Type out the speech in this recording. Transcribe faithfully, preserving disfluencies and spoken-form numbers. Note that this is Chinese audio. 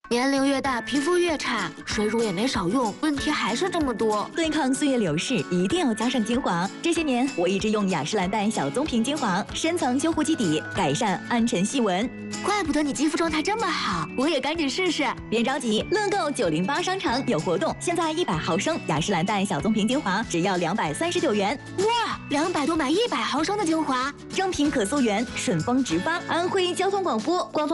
年龄越大，皮肤越差，水乳也没少用，问题还是这么多。 对抗岁月流逝，一定要加上精华。这些年，我一直用雅诗兰黛小棕瓶精华，深层修护基底，改善暗沉细纹。 怪不得你肌肤状态这么好，我也赶紧试试。 别着急，乐购九零八商城有活动，现在一百毫升雅诗兰黛小棕瓶精华只要两百三十九元。 哇，两百多买一百毫升的精华， 正品可溯源，顺丰直发。安徽交通广播官方。